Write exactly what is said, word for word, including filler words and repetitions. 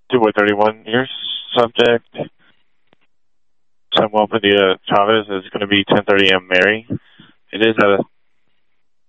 two by thirty-one, your subject, Samuel Padilla Chavez, is going to be ten thirty a m Mary. It is at a